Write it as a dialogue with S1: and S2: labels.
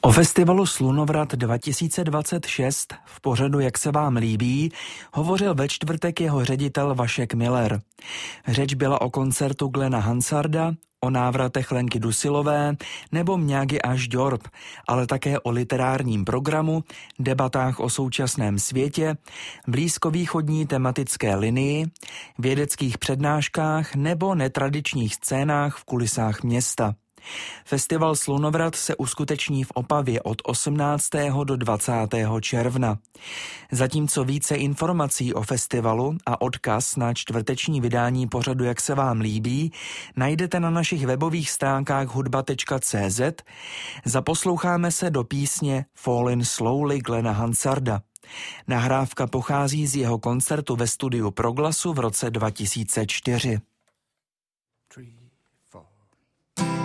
S1: O festivalu Slunovrat 2026 v pořadu Jak se vám líbí hovořil ve čtvrtek jeho ředitel Vašek Miller. Řeč byla o koncertu Glena Hansarda, o návratech Lenky Dusilové nebo Mňágy až Ďorb, ale také o literárním programu, debatách o současném světě, blízkovýchodní tematické linii, vědeckých přednáškách nebo netradičních scénách v kulisách města. Festival Slunovrat se uskuteční v Opavě od 18. do 20. června. Zatímco více informací o festivalu a odkaz na čtvrteční vydání pořadu Jak se vám líbí najdete na našich webových stránkách hudba.cz. Zaposloucháme se do písně Fallin' Slowly Glena Hansarda. Nahrávka pochází z jeho koncertu ve studiu Proglasu v roce 2004.